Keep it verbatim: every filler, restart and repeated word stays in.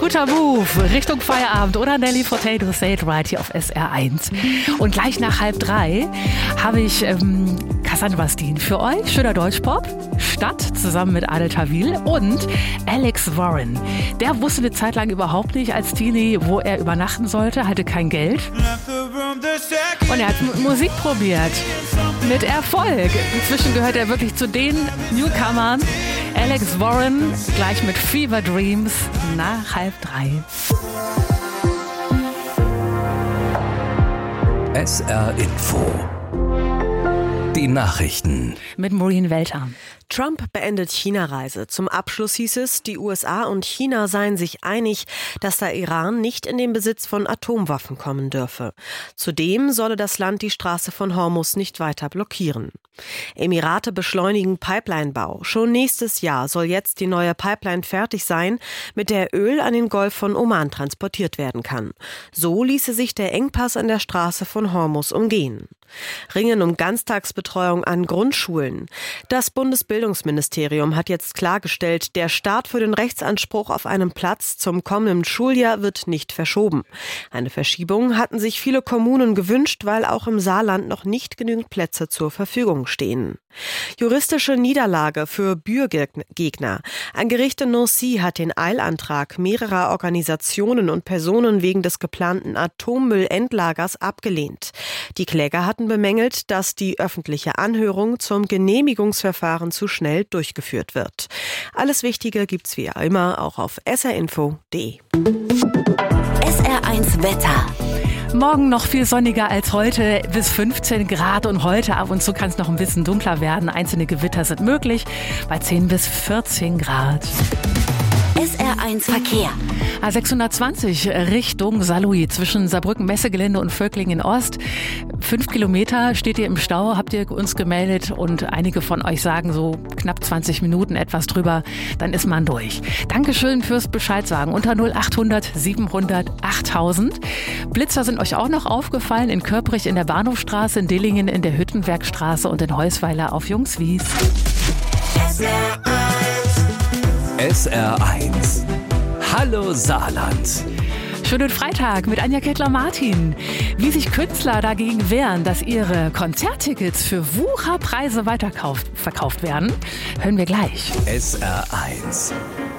Guter Move, Richtung Feierabend oder Nelly Furtado, Say It Right hier auf S R eins. Und gleich nach halb drei habe ich ähm, Cassandra Steen für euch. Schöner Deutschpop, Stadt zusammen mit Adel Tawil und Alex Warren. Der wusste eine Zeit lang überhaupt nicht als Teenie, wo er übernachten sollte, hatte kein Geld. Und er hat M- Musik probiert. Mit Erfolg. Inzwischen gehört er wirklich zu den Newcomern. Alex Warren gleich mit Fever Dreams nach halb drei. S R Info. Die Nachrichten. Mit Maureen Welter. Trump beendet China-Reise. Zum Abschluss hieß es, die U S A und China seien sich einig, dass der Iran nicht in den Besitz von Atomwaffen kommen dürfe. Zudem solle das Land die Straße von Hormuz nicht weiter blockieren. Emirate beschleunigen Pipelinebau. Schon nächstes Jahr soll jetzt die neue Pipeline fertig sein, mit der Öl an den Golf von Oman transportiert werden kann. So ließe sich der Engpass an der Straße von Hormuz umgehen. Ringen um Ganztagsbetreuung an Grundschulen. Das Bundesbildungsministerium hat jetzt klargestellt, der Start für den Rechtsanspruch auf einen Platz zum kommenden Schuljahr wird nicht verschoben. Eine Verschiebung hatten sich viele Kommunen gewünscht, weil auch im Saarland noch nicht genügend Plätze zur Verfügung stehen. Juristische Niederlage für Bürgergegner. Ein Gericht in Nancy hat den Eilantrag mehrerer Organisationen und Personen wegen des geplanten Atommüllendlagers abgelehnt. Die Kläger hatten bemängelt, dass die öffentliche Anhörung zum Genehmigungsverfahren zu schnell durchgeführt wird. Alles Wichtige gibt's wie immer auch auf s r info punkt d e. S R eins Wetter. Morgen noch viel sonniger als heute, bis fünfzehn Grad und heute ab und zu kann es noch ein bisschen dunkler werden. Einzelne Gewitter sind möglich, bei zehn bis vierzehn Grad. S R eins Verkehr. A sechshundertzwanzig Richtung Saarlouis zwischen Saarbrücken Messegelände und Völklingen Ost. Fünf Kilometer steht ihr im Stau, habt ihr uns gemeldet und einige von euch sagen so knapp zwanzig Minuten, etwas drüber, dann ist man durch. Dankeschön fürs Bescheid sagen unter null achthundert siebenhundert achttausend. Blitzer sind euch auch noch aufgefallen in Köprich in der Bahnhofstraße, in Dillingen in der Hüttenwerkstraße und in Heusweiler auf Jungswies. S R eins. Hallo Saarland. Schönen Freitag mit Anja Kettler-Martin. Wie sich Künstler dagegen wehren, dass ihre Konzerttickets für Wucherpreise weiterverkauft werden, hören wir gleich. S R eins.